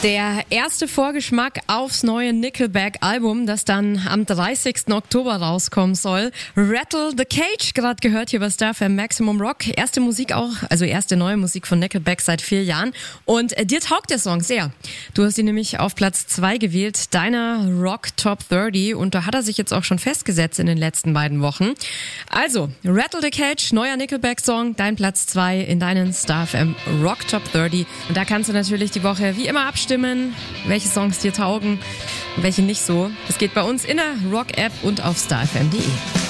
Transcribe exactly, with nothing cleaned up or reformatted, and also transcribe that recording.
Der erste Vorgeschmack aufs neue Nickelback-Album, das dann am dreißigsten Oktober rauskommen soll. Rattle the Cage, gerade gehört hier bei Star F M Maximum Rock. Erste Musik auch, also erste neue Musik von Nickelback seit vier Jahren. Und äh, dir taugt der Song sehr. Du hast ihn nämlich auf Platz zwei gewählt, deiner Rock Top dreißig. Und da hat er sich jetzt auch schon festgesetzt in den letzten beiden Wochen. Also, Rattle the Cage, neuer Nickelback-Song, dein Platz zwei in deinen Star F M Rock Top dreißig. Und da kannst du natürlich die Woche wie immer abstimmen, welche Songs dir taugen und welche nicht so. Das geht bei uns in der Rock-App und auf star f m punkt d e.